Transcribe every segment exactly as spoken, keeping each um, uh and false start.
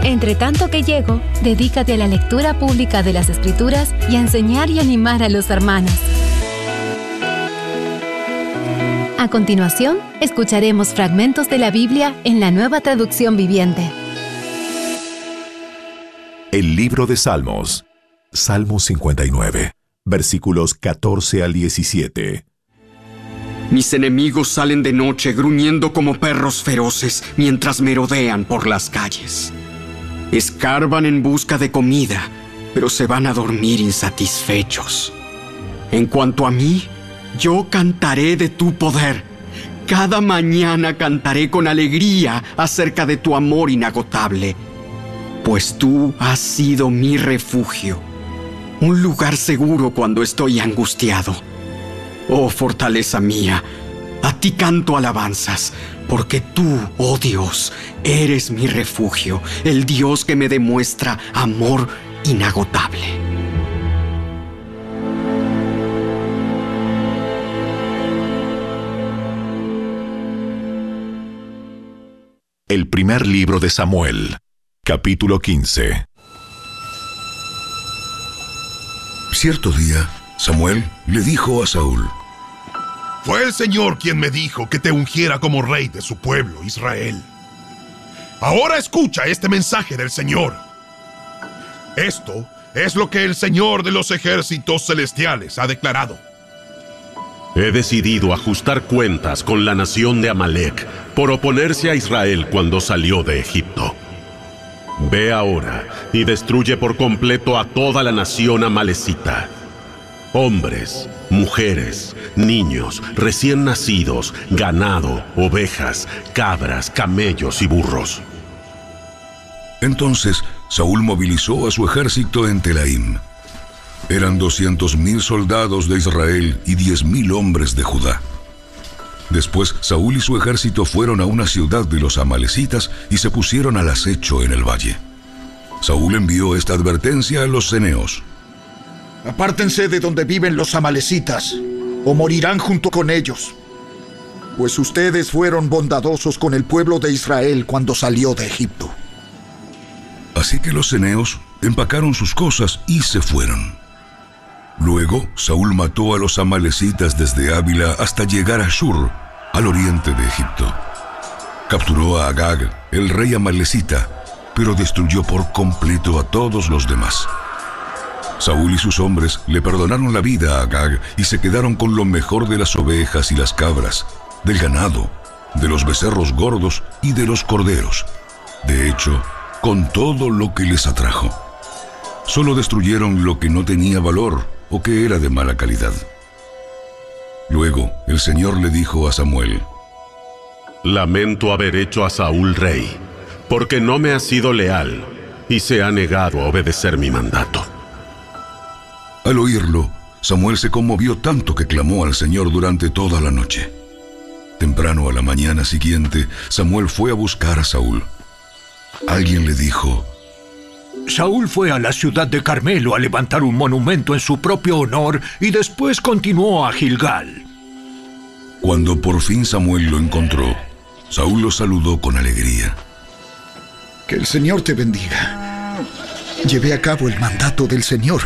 Entre tanto que llego, dedícate a la lectura pública de las Escrituras y a enseñar y animar a los hermanos. A continuación, escucharemos fragmentos de la Biblia en la Nueva Traducción Viviente. El libro de Salmos. Salmo cincuenta y nueve, versículos catorce al diecisiete. Mis enemigos salen de noche gruñendo como perros feroces mientras merodean por las calles. Escarban en busca de comida, pero se van a dormir insatisfechos. En cuanto a mí, yo cantaré de tu poder. Cada mañana cantaré con alegría acerca de tu amor inagotable, pues tú has sido mi refugio, un lugar seguro cuando estoy angustiado. Oh, fortaleza mía, a ti canto alabanzas, porque tú, oh Dios, eres mi refugio, el Dios que me demuestra amor inagotable. El primer libro de Samuel, capítulo quince. Cierto día, Samuel le dijo a Saúl: Fue el Señor quien me dijo que te ungiera como rey de su pueblo, Israel. Ahora escucha este mensaje del Señor. Esto es lo que el Señor de los ejércitos celestiales ha declarado. He decidido ajustar cuentas con la nación de Amalec por oponerse a Israel cuando salió de Egipto. Ve ahora y destruye por completo a toda la nación amalecita. Hombres, mujeres, niños, recién nacidos, ganado, ovejas, cabras, camellos y burros. Entonces Saúl movilizó a su ejército en Telaim. Eran doscientos mil soldados de Israel y diez mil hombres de Judá. Después Saúl y su ejército fueron a una ciudad de los amalecitas y se pusieron al acecho en el valle. Saúl envió esta advertencia a los ceneos: Apártense de donde viven los amalecitas, o morirán junto con ellos, pues ustedes fueron bondadosos con el pueblo de Israel cuando salió de Egipto. Así que los ceneos empacaron sus cosas y se fueron. Luego Saúl mató a los amalecitas desde Ávila hasta llegar a Shur, al oriente de Egipto. Capturó a Agag, el rey amalecita, pero destruyó por completo a todos los demás. Saúl y sus hombres le perdonaron la vida a Agag y se quedaron con lo mejor de las ovejas y las cabras, del ganado, de los becerros gordos y de los corderos. De hecho, con todo lo que les atrajo. Solo destruyeron lo que no tenía valor o que era de mala calidad. Luego el Señor le dijo a Samuel: Lamento haber hecho a Saúl rey, porque no me ha sido leal y se ha negado a obedecer mi mandato. Al oírlo, Samuel se conmovió tanto que clamó al Señor durante toda la noche. Temprano a la mañana siguiente, Samuel fue a buscar a Saúl. Alguien le dijo: Saúl fue a la ciudad de Carmelo a levantar un monumento en su propio honor y después continuó a Gilgal. Cuando por fin Samuel lo encontró, Saúl lo saludó con alegría. Que el Señor te bendiga. Llevé a cabo el mandato del Señor.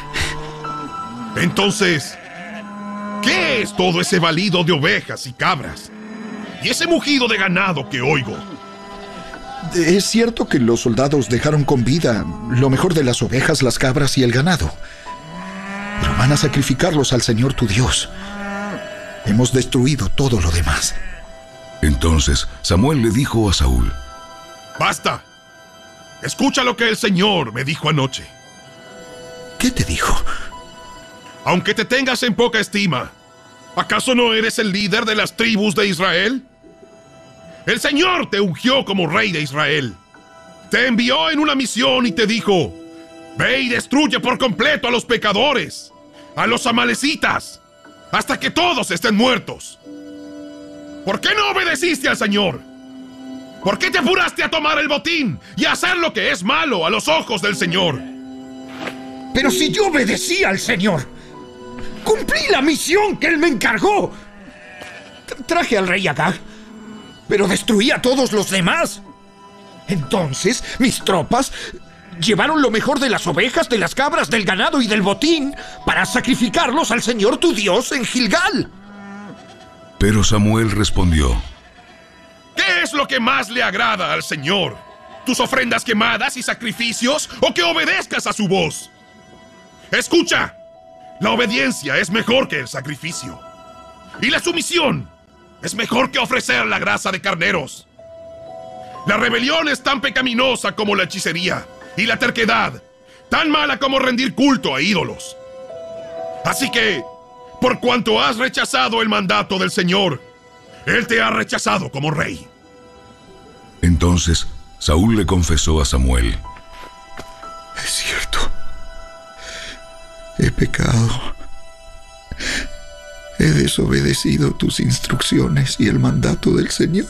Entonces, ¿qué es todo ese balido de ovejas y cabras? Y ese mugido de ganado que oigo. Es cierto que los soldados dejaron con vida lo mejor de las ovejas, las cabras y el ganado. Pero van a sacrificarlos al Señor tu Dios. Hemos destruido todo lo demás. Entonces Samuel le dijo a Saúl: ¡Basta! Escucha lo que el Señor me dijo anoche. ¿Qué te dijo? Aunque te tengas en poca estima, ¿acaso no eres el líder de las tribus de Israel? El Señor te ungió como rey de Israel. Te envió en una misión y te dijo: ve y destruye por completo a los pecadores, a los amalecitas, hasta que todos estén muertos. ¿Por qué no obedeciste al Señor? ¿Por qué te apuraste a tomar el botín y a hacer lo que es malo a los ojos del Señor? Pero si yo obedecí al Señor, cumplí la misión que Él me encargó. Traje al rey Agag, pero destruí a todos los demás. Entonces, mis tropas llevaron lo mejor de las ovejas, de las cabras, del ganado y del botín para sacrificarlos al Señor tu Dios en Gilgal. Pero Samuel respondió: ¿qué es lo que más le agrada al Señor? ¿Tus ofrendas quemadas y sacrificios o que obedezcas a su voz? Escucha, la obediencia es mejor que el sacrificio. Y la sumisión es mejor que ofrecer la grasa de carneros. La rebelión es tan pecaminosa como la hechicería, y la terquedad tan mala como rendir culto a ídolos. Así que, por cuanto has rechazado el mandato del Señor, Él te ha rechazado como rey. Entonces Saúl le confesó a Samuel: es cierto, he pecado. He desobedecido tus instrucciones y el mandato del Señor,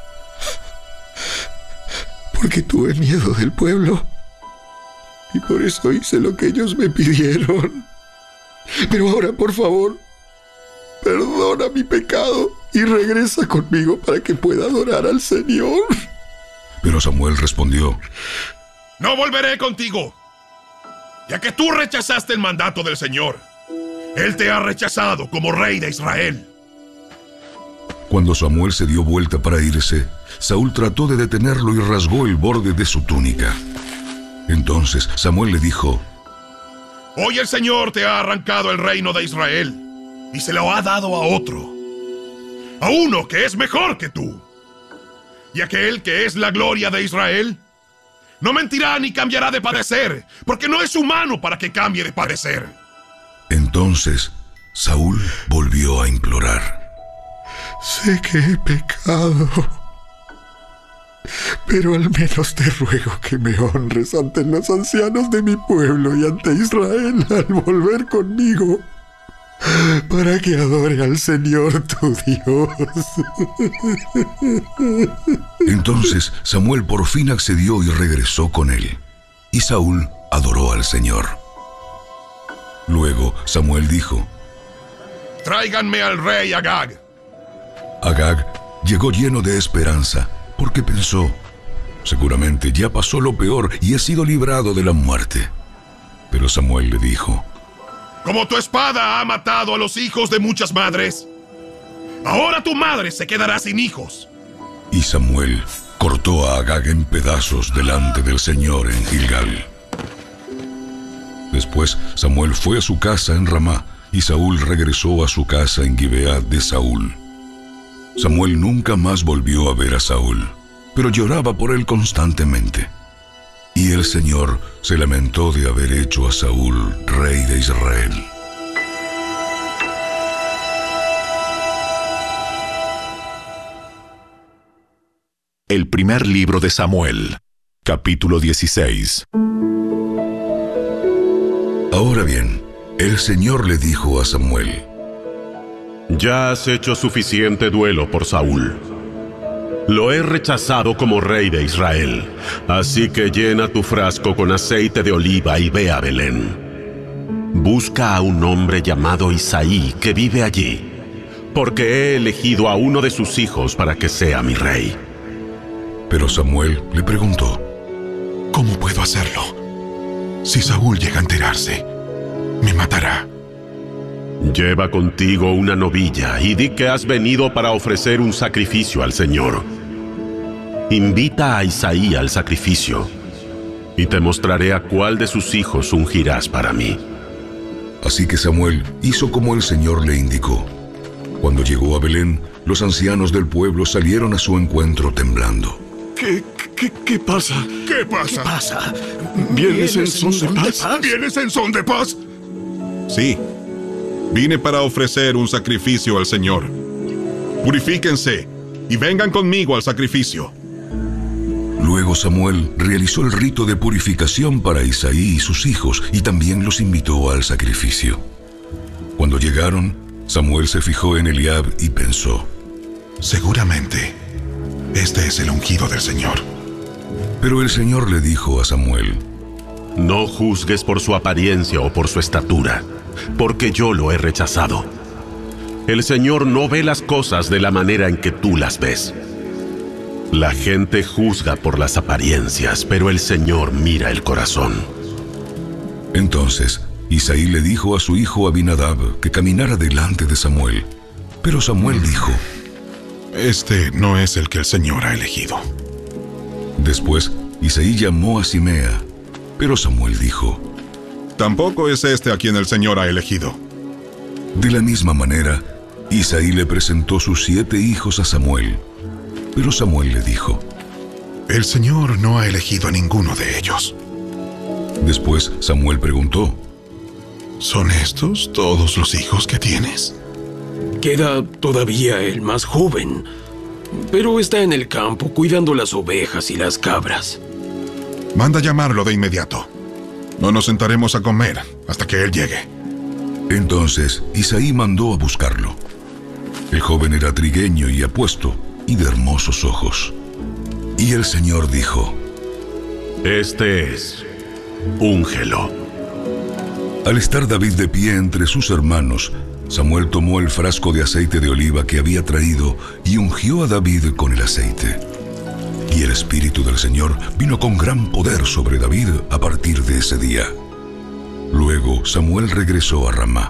porque tuve miedo del pueblo, y por eso hice lo que ellos me pidieron. Pero ahora, por favor, perdona mi pecado y regresa conmigo para que pueda adorar al Señor. Pero Samuel respondió: no volveré contigo, ya que tú rechazaste el mandato del Señor. Él te ha rechazado como rey de Israel. Cuando Samuel se dio vuelta para irse, Saúl trató de detenerlo y rasgó el borde de su túnica. Entonces Samuel le dijo: hoy el Señor te ha arrancado el reino de Israel y se lo ha dado a otro, a uno que es mejor que tú. Y aquel que es la gloria de Israel no mentirá ni cambiará de parecer, porque no es humano para que cambie de parecer. Entonces Saúl volvió a implorar: sé que he pecado, pero al menos te ruego que me honres ante los ancianos de mi pueblo y ante Israel al volver conmigo, para que adore al Señor tu Dios. Entonces Samuel por fin accedió y regresó con él, y Saúl adoró al Señor. Luego Samuel dijo: tráiganme al rey Agag. Agag llegó lleno de esperanza, porque pensó: seguramente ya pasó lo peor y he sido librado de la muerte. Pero Samuel le dijo: como tu espada ha matado a los hijos de muchas madres, ahora tu madre se quedará sin hijos. Y Samuel cortó a Agag en pedazos delante del Señor en Gilgal. Después Samuel fue a su casa en Ramá, y Saúl regresó a su casa en Gibeá de Saúl. Samuel nunca más volvió a ver a Saúl, pero lloraba por él constantemente. Y el Señor se lamentó de haber hecho a Saúl rey de Israel. El primer libro de Samuel, capítulo dieciséis. Ahora bien, el Señor le dijo a Samuel: ya has hecho suficiente duelo por Saúl. Lo he rechazado como rey de Israel, así que llena tu frasco con aceite de oliva y ve a Belén. Busca a un hombre llamado Isaí que vive allí, porque he elegido a uno de sus hijos para que sea mi rey. Pero Samuel le preguntó: ¿cómo puedo hacerlo? Si Saúl llega a enterarse, me matará. Lleva contigo una novilla y di que has venido para ofrecer un sacrificio al Señor. Invita a Isaí al sacrificio, y te mostraré a cuál de sus hijos ungirás para mí. Así que Samuel hizo como el Señor le indicó. Cuando llegó a Belén, los ancianos del pueblo salieron a su encuentro temblando. ¿Qué, qué, qué pasa? ¿Qué pasa? ¿Qué pasa? ¿Vienes en son de paz? ¿Vienes en son de paz? Sí, vine para ofrecer un sacrificio al Señor. Purifíquense y vengan conmigo al sacrificio. Luego Samuel realizó el rito de purificación para Isaí y sus hijos, y también los invitó al sacrificio. Cuando llegaron, Samuel se fijó en Eliab y pensó: seguramente este es el ungido del Señor. Pero el Señor le dijo a Samuel: no juzgues por su apariencia o por su estatura, porque yo lo he rechazado. El Señor no ve las cosas de la manera en que tú las ves. La gente juzga por las apariencias, pero el Señor mira el corazón. Entonces Isaí le dijo a su hijo Abinadab que caminara delante de Samuel. Pero Samuel dijo: Este no es el que el Señor ha elegido. Después Isaí llamó a Simea, pero Samuel dijo: Tampoco es este a quien el Señor ha elegido. De la misma manera, Isaí le presentó sus siete hijos a Samuel. Pero Samuel le dijo: El Señor no ha elegido a ninguno de ellos. Después Samuel preguntó: ¿Son estos todos los hijos que tienes? Queda todavía el más joven, pero está en el campo cuidando las ovejas y las cabras. Manda llamarlo de inmediato. No nos sentaremos a comer hasta que él llegue. Entonces Isaí mandó a buscarlo. El joven era trigueño y apuesto, y de hermosos ojos. Y el Señor dijo: Este es, úngelo. Al estar David de pie entre sus hermanos, Samuel tomó el frasco de aceite de oliva que había traído y ungió a David con el aceite. Y el Espíritu del Señor vino con gran poder sobre David a partir de ese día. Luego Samuel regresó a Ramá.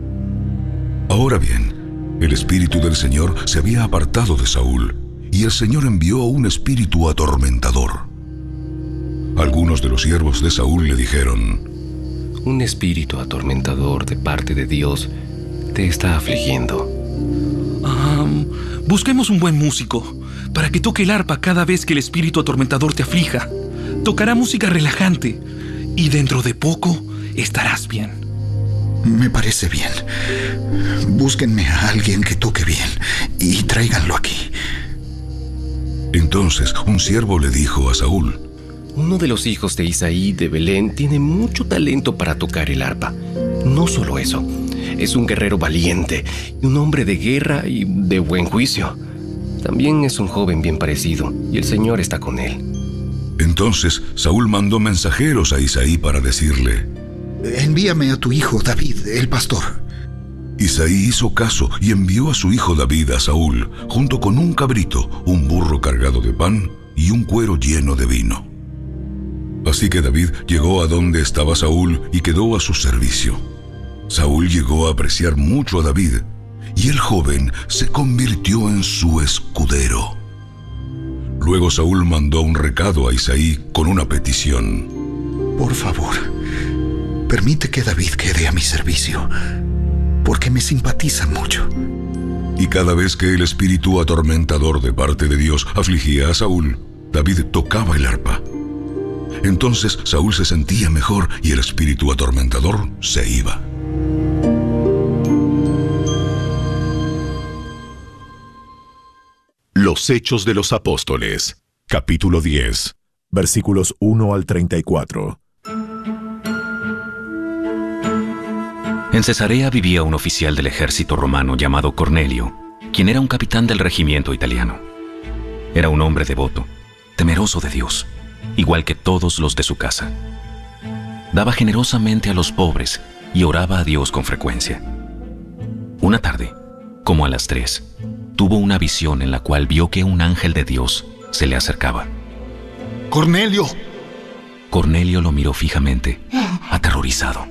Ahora bien, el Espíritu del Señor se había apartado de Saúl, y el Señor envió un espíritu atormentador. Algunos de los siervos de Saúl le dijeron: Un espíritu atormentador de parte de Dios te está afligiendo. Um, busquemos un buen músico para que toque el arpa cada vez que el espíritu atormentador te aflija. Tocará música relajante y dentro de poco estarás bien. Me parece bien. Búsquenme a alguien que toque bien y tráiganlo aquí. Entonces un siervo le dijo a Saúl: Uno de los hijos de Isaí de Belén tiene mucho talento para tocar el arpa. No solo eso, es un guerrero valiente y un hombre de guerra y de buen juicio. También es un joven bien parecido y el Señor está con él. Entonces Saúl mandó mensajeros a Isaí para decirle: Envíame a tu hijo David, el pastor. Isaí hizo caso y envió a su hijo David a Saúl, junto con un cabrito, un burro cargado de pan y un cuero lleno de vino. Así que David llegó a donde estaba Saúl y quedó a su servicio. Saúl llegó a apreciar mucho a David, y el joven se convirtió en su escudero. Luego Saúl mandó un recado a Isaí con una petición: Por favor, permite que David quede a mi servicio, porque me simpatiza mucho. Y cada vez que el espíritu atormentador de parte de Dios afligía a Saúl, David tocaba el arpa. Entonces Saúl se sentía mejor y el espíritu atormentador se iba. Los Hechos de los Apóstoles, capítulo diez, versículos uno al treinta y cuatro. En Cesarea vivía un oficial del ejército romano llamado Cornelio, quien era un capitán del regimiento italiano. Era un hombre devoto, temeroso de Dios, igual que todos los de su casa. Daba generosamente a los pobres y oraba a Dios con frecuencia. Una tarde, como a las tres, tuvo una visión en la cual vio que un ángel de Dios se le acercaba. ¡Cornelio! Cornelio lo miró fijamente, aterrorizado.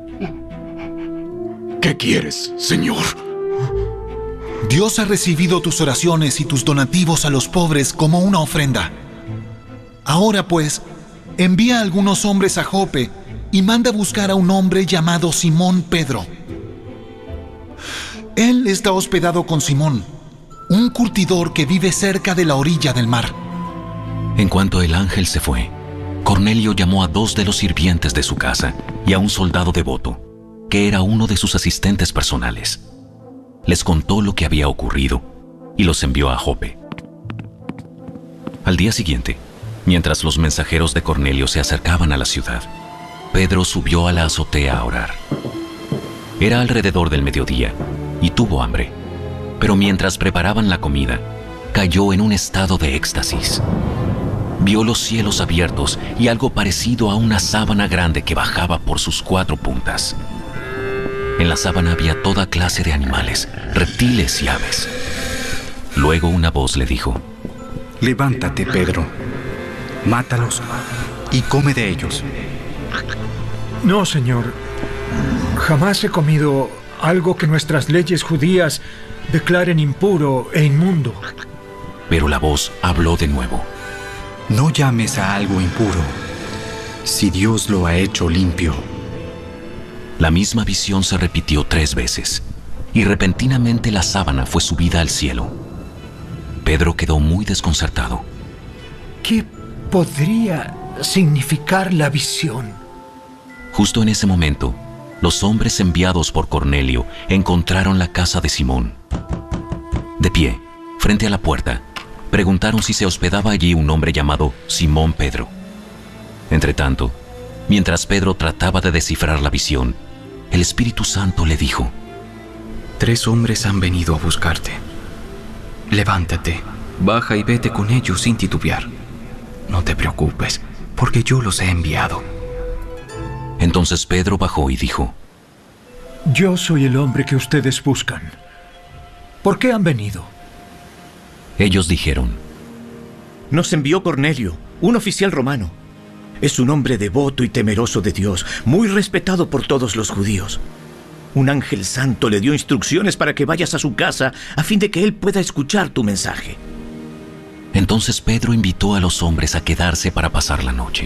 ¿Qué quieres, Señor? Dios ha recibido tus oraciones y tus donativos a los pobres como una ofrenda. Ahora pues, envía a algunos hombres a Jope y manda a buscar a un hombre llamado Simón Pedro. Él está hospedado con Simón, un curtidor que vive cerca de la orilla del mar. En cuanto el ángel se fue, Cornelio llamó a dos de los sirvientes de su casa y a un soldado devoto, que era uno de sus asistentes personales. Les contó lo que había ocurrido y los envió a Jope. Al día siguiente, mientras los mensajeros de Cornelio se acercaban a la ciudad, Pedro subió a la azotea a orar. Era alrededor del mediodía y tuvo hambre, pero mientras preparaban la comida, cayó en un estado de éxtasis. Vio los cielos abiertos y algo parecido a una sábana grande que bajaba por sus cuatro puntas. En la sábana había toda clase de animales, reptiles y aves. Luego una voz le dijo: Levántate, Pedro. Mátalos y come de ellos. No, Señor. Jamás he comido algo que nuestras leyes judías declaren impuro e inmundo. Pero la voz habló de nuevo. No llames a algo impuro, si Dios lo ha hecho limpio. La misma visión se repitió tres veces, y repentinamente la sábana fue subida al cielo. Pedro quedó muy desconcertado. ¿Qué podría significar la visión? Justo en ese momento, los hombres enviados por Cornelio encontraron la casa de Simón. De pie, frente a la puerta, preguntaron si se hospedaba allí un hombre llamado Simón Pedro. Entretanto, mientras Pedro trataba de descifrar la visión, el Espíritu Santo le dijo: Tres hombres han venido a buscarte. Levántate, baja y vete con ellos sin titubear. No te preocupes, porque yo los he enviado. Entonces Pedro bajó y dijo: Yo soy el hombre que ustedes buscan. ¿Por qué han venido? Ellos dijeron: Nos envió Cornelio, un oficial romano. Es un hombre devoto y temeroso de Dios, muy respetado por todos los judíos. Un ángel santo le dio instrucciones para que vayas a su casa a fin de que él pueda escuchar tu mensaje. Entonces Pedro invitó a los hombres a quedarse para pasar la noche.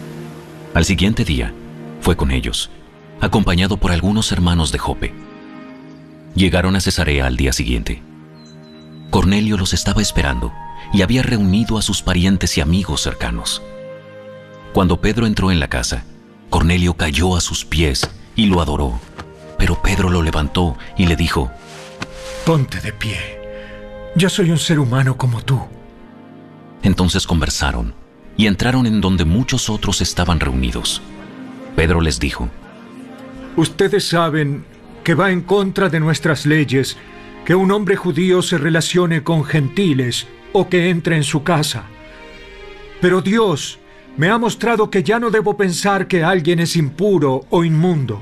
Al siguiente día, fue con ellos, acompañado por algunos hermanos de Jope. Llegaron a Cesarea al día siguiente. Cornelio los estaba esperando y había reunido a sus parientes y amigos cercanos. Cuando Pedro entró en la casa, Cornelio cayó a sus pies y lo adoró. Pero Pedro lo levantó y le dijo: Ponte de pie. Yo soy un ser humano como tú. Entonces conversaron y entraron en donde muchos otros estaban reunidos. Pedro les dijo: Ustedes saben que va en contra de nuestras leyes que un hombre judío se relacione con gentiles o que entre en su casa. Pero Dios me ha mostrado que ya no debo pensar que alguien es impuro o inmundo.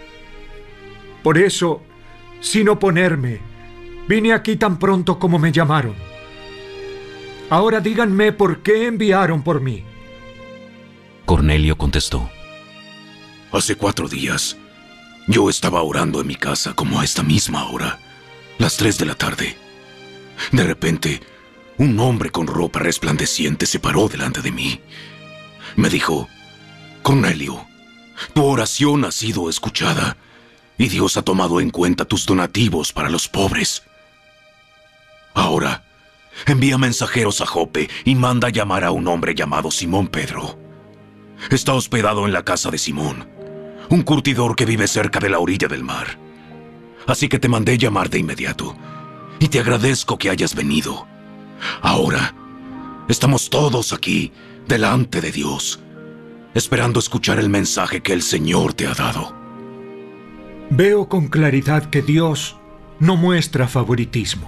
Por eso, sin oponerme, vine aquí tan pronto como me llamaron. Ahora díganme por qué enviaron por mí. Cornelio contestó: Hace cuatro días, yo estaba orando en mi casa como a esta misma hora, las tres de la tarde. De repente, un hombre con ropa resplandeciente se paró delante de mí. Me dijo: Cornelio, tu oración ha sido escuchada y Dios ha tomado en cuenta tus donativos para los pobres. Ahora, envía mensajeros a Jope y manda llamar a un hombre llamado Simón Pedro. Está hospedado en la casa de Simón, un curtidor que vive cerca de la orilla del mar. Así que te mandé llamar de inmediato y te agradezco que hayas venido. Ahora, estamos todos aquí delante de Dios, esperando escuchar el mensaje que el Señor te ha dado. Veo con claridad que Dios no muestra favoritismo.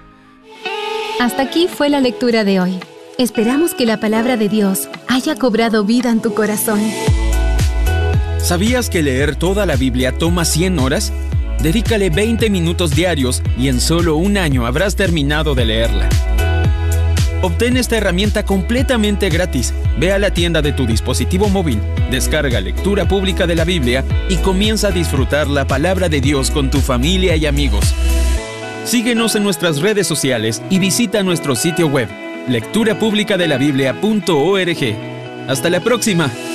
Hasta aquí fue la lectura de hoy. Esperamos que la palabra de Dios haya cobrado vida en tu corazón. ¿Sabías que leer toda la Biblia toma cien horas? Dedícale veinte minutos diarios y en solo un año habrás terminado de leerla. Obtén esta herramienta completamente gratis. Ve a la tienda de tu dispositivo móvil, descarga Lectura Pública de la Biblia y comienza a disfrutar la palabra de Dios con tu familia y amigos. Síguenos en nuestras redes sociales y visita nuestro sitio web, lectura pública de la biblia punto org. ¡Hasta la próxima!